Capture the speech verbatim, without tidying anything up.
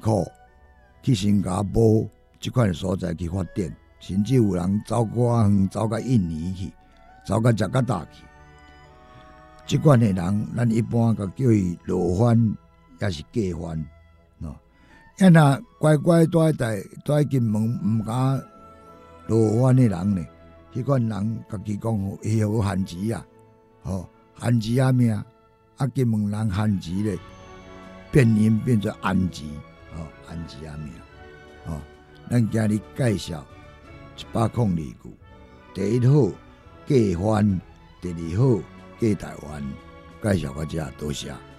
苦去新加坡即款所在去发展，甚至有人走过远，走到印尼去，走到雅加达去。即款的人，咱一般甲叫伊落番，也是假番，喏。要若乖乖待在待金门，毋敢落番的人呢，迄款人家己讲，伊有限级啊，吼限级啊命，啊金门人限级咧，变音变做安级，吼安级啊命，吼。咱今日介绍一百空二句，第一好假番，第二好假台湾，介绍到这，多谢。